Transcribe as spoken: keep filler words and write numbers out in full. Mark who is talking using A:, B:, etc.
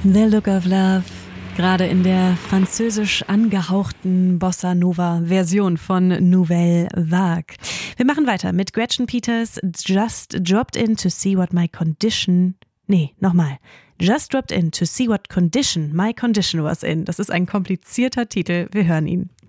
A: The Look of Love, gerade in der französisch angehauchten Bossa Nova Version von Nouvelle Vague. Wir machen weiter mit Gretchen Peters, Just Dropped In to See What My Condition, nee, nochmal. Just Dropped In to See What Condition My Condition Was In. Das ist ein komplizierter Titel, wir hören ihn.